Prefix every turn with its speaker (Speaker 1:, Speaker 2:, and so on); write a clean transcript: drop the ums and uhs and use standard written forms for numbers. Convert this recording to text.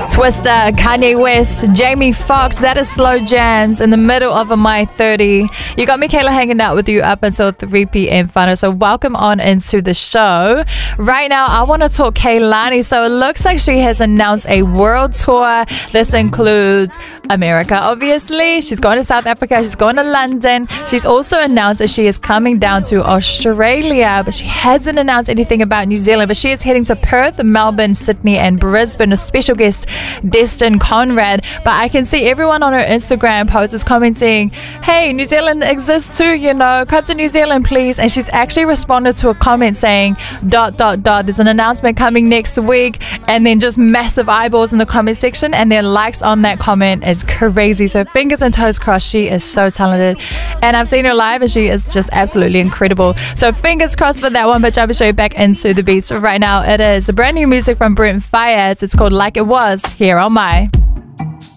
Speaker 1: Twista, Kanye West, Jamie Foxx. That is Slow Jams in the middle of a My 30. You got me, Kayla, hanging out with you up until 3 p.m. final. So welcome on into the show. Right now, I want to talk Kehlani. So it looks like she has announced a world tour. This includes America, obviously. She's going to South Africa. She's going to London. She's also announced that she is coming down to Australia, but she hasn't announced anything about New Zealand. But she is heading to Perth, Melbourne, Sydney, and Brisbane. A special guest, Destin Conrad. But I can see everyone on her Instagram post is commenting, hey, New Zealand exists too, you know, come to New Zealand please. And she's actually responded to a comment saying ... there's an announcement coming next week, and then just massive eyeballs in the comment section, and then likes on that comment is crazy. So fingers and toes crossed. She is so talented, and I've seen her live and she is just absolutely incredible. So fingers crossed for that one. But jump straight back into the beats right now. It is brand new music from Brent Faiyaz. It's called Like It Was, here on My.